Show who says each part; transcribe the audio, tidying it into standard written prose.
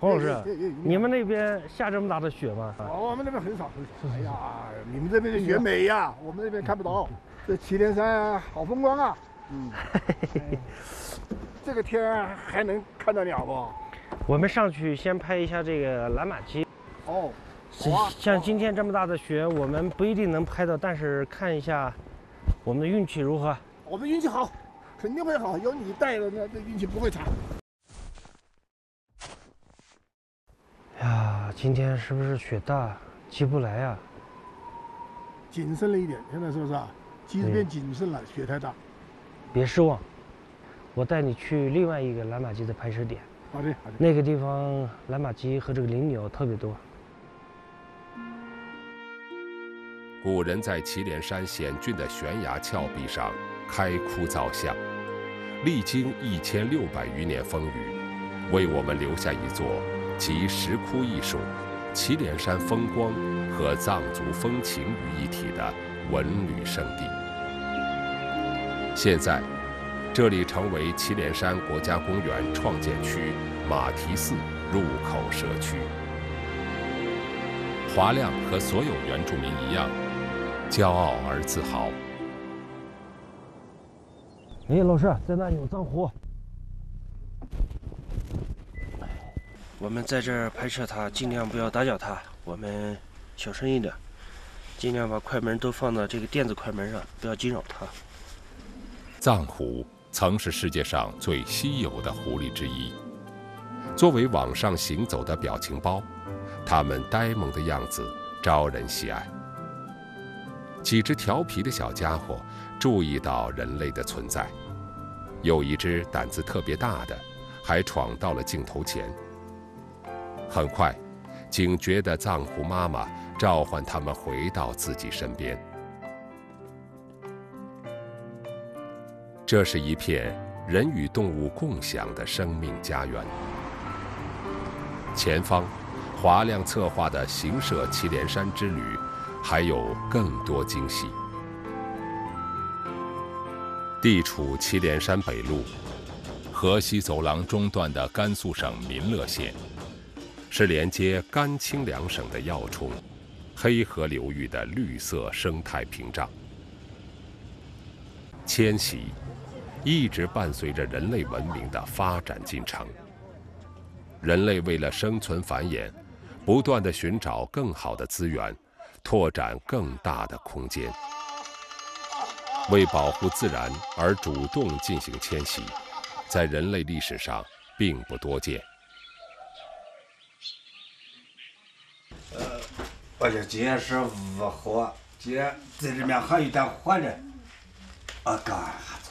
Speaker 1: 洪老师，你们那边下这么大的雪吗？
Speaker 2: 我们那边很少很少。哎呀，你们这边的雪美呀，我们那边看不到。这祁连山好风光啊。这个天还能看到鸟不？
Speaker 1: 我们上去先拍一下这个蓝玛姬。
Speaker 2: 哦。
Speaker 1: 像今天这么大的雪，我们不一定能拍到，但是看一下我们的运气如何。
Speaker 2: 我们运气好，肯定会好。有你带了，那运气不会差。
Speaker 1: 呀，今天是不是雪大，起不来呀？
Speaker 2: 谨慎了一点，现在是不是啊？机子变谨慎了，雪太大。
Speaker 1: 别失望，我带你去另外一个蓝玛姬的拍摄点。
Speaker 2: 好的，好的。
Speaker 1: 那个地方蓝玛姬和这个灵鸟特别多。
Speaker 3: 古人在祁连山险峻的悬崖峭壁上开窟造像，历经1600余年风雨，为我们留下一座集石窟艺术、祁连山风光和藏族风情于一体的文旅胜地。现在，这里成为祁连山国家公园创建区马蹄寺入口社区。华亮和所有原住民一样，骄傲而自豪。
Speaker 1: 哎，老师，在那有藏狐。我们在这儿拍摄它，尽量不要打搅它，我们小声一点，尽量把快门都放到这个电子快门上，不要惊扰它。
Speaker 3: 藏狐曾是世界上最稀有的狐狸之一，作为网上行走的表情包，它们呆萌的样子招人喜爱。几只调皮的小家伙注意到人类的存在，有一只胆子特别大的，还闯到了镜头前。很快，警觉的藏狐妈妈召唤它们回到自己身边。这是一片人与动物共享的生命家园。前方，华亮策划的行摄祁连山之旅还有更多惊喜。地处祁连山北麓，河西走廊中段的甘肃省民乐县，是连接甘青两省的要冲，黑河流域的绿色生态屏障。迁徙一直伴随着人类文明的发展进程。人类为了生存繁衍，不断地寻找更好的资源，拓展更大的空间。为保护自然而主动进行迁徙，在人类历史上并不多见。
Speaker 4: 我就今天是午后，今天在这边还有点活着，啊，干。